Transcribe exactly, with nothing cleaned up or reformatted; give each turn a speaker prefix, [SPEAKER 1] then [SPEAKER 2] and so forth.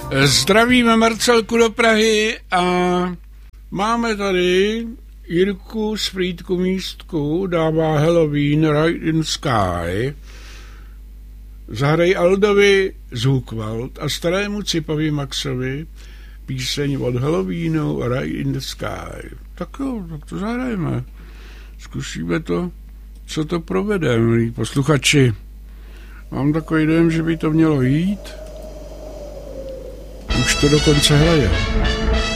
[SPEAKER 1] Zdravíme Marcelku do Prahy a máme tady Jirku z Frýdku Místku, dává Halloween Right in Sky. Zahraj Aldovi Zhukvald a starému Cipovi Maxovi píseň od Halloweenu Right in the Sky. Tak jo, tak to zahrajeme. Zkusíme to, co to provede, milí posluchači. Mám takový dojem, že by to mělo jít. Už to dokonce hraje.